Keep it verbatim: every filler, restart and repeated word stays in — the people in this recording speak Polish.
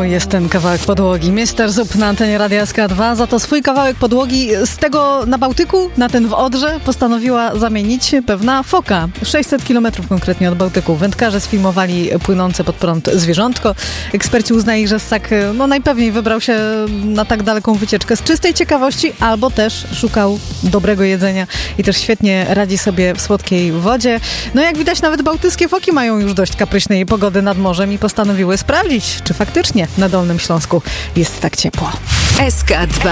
O, jest ten kawałek podłogi. mister Zup na antenie Radia S K dwa. Za to swój kawałek podłogi z tego na Bałtyku, na ten w Odrze, postanowiła zamienić pewna foka. sześćset kilometrów konkretnie od Bałtyku. Wędkarze sfilmowali płynące pod prąd zwierzątko. Eksperci uznali, że ssak no, najpewniej wybrał się na tak daleką wycieczkę z czystej ciekawości, albo też szukał dobrego jedzenia i też świetnie radzi sobie w słodkiej wodzie. No jak widać, nawet bałtyckie foki mają już dość kapryśnej pogody nad morzem i postanowiły sprawdzić, czy faktycznie na Dolnym Śląsku jest tak ciepło. S K dwa.